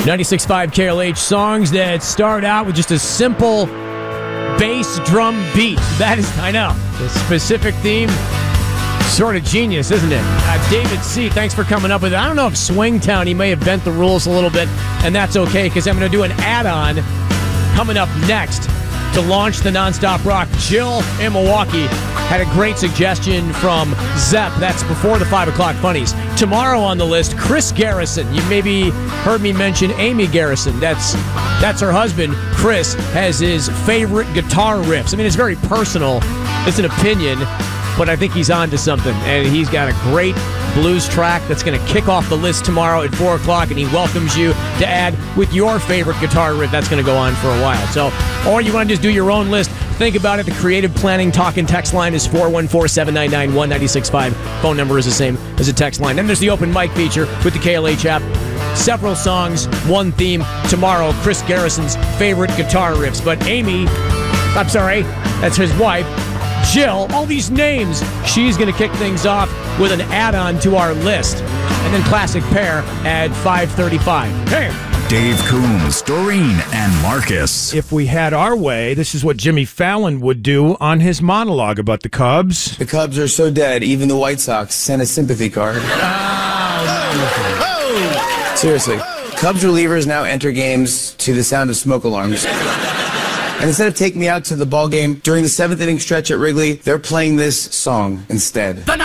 96.5 KLH songs that start out with just a simple bass drum beat. That is, I know, the specific theme. Sort of genius, isn't it? David C., thanks for coming up with it. I don't know if Swingtown, he may have bent the rules a little bit, and that's okay, because I'm going to do an add-on coming up next to launch the Nonstop Rock. Jill in Milwaukee had a great suggestion from Zepp. That's before the 5 o'clock funnies. Tomorrow on the list, Chris Garrison. You maybe heard me mention Amy Garrison. That's her husband. Chris has his favorite guitar riffs. I mean, it's very personal. It's an opinion, but I think he's on to something. And he's got a great blues track that's going to kick off the list tomorrow at 4 o'clock, and he welcomes you to add with your favorite guitar riff. That's going to go on for a while. So, or you want to just do your own list, think about it. The Creative Planning Talk and Text line is 414-799-1965. Phone number is the same as the text line. Then there's the open mic feature with the KLH app. Several songs, one theme. Tomorrow, Chris Garrison's favorite guitar riffs. But that's his wife, Jill, all these names. She's going to kick things off with an add-on to our list. And then Classic Pair at 5:35. Hey! Dave Coombs, Doreen, and Marcus. If we had our way, this is what Jimmy Fallon would do on his monologue about the Cubs. The Cubs are so dead, even the White Sox sent a sympathy card. Seriously. Cubs relievers now enter games to the sound of smoke alarms. And instead of taking me out to the ball game during the 7th inning stretch at Wrigley, they're playing this song instead.